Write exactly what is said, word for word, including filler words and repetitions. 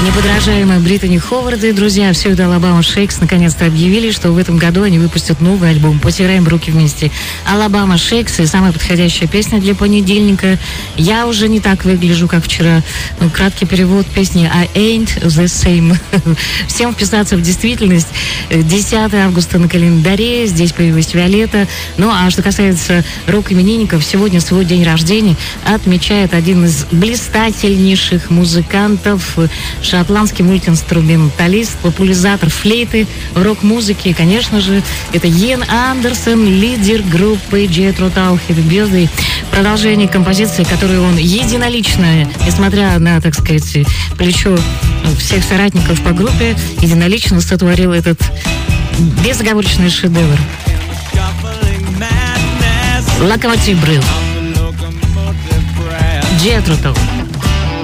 Неподражаемая Британи Ховард и друзья, все это Alabama Shakes наконец-то объявили, что в этом году они выпустят новый альбом. Потираем руки вместе. Alabama Shakes и самая подходящая песня для понедельника. Я уже не так выгляжу, как вчера. Ну, краткий перевод песни I ain't the same. Всем вписаться в действительность. десятого августа на календаре. Здесь появилась Виолетта. Ну, а что касается рок-именинников, сегодня свой день рождения отмечает один из блистательнейших музыкантов, шотландский мультиинструменталист, популяризатор флейты в рок-музыке. Конечно же, это Йен Андерсон, лидер группы Jethro Tull Happy Birthday. Продолжение композиции, которую он единолично, несмотря на, так сказать, плечо всех соратников по группе, единолично сотворил этот безоговорочный шедевр. Locomotive Brew. Jethro Tull.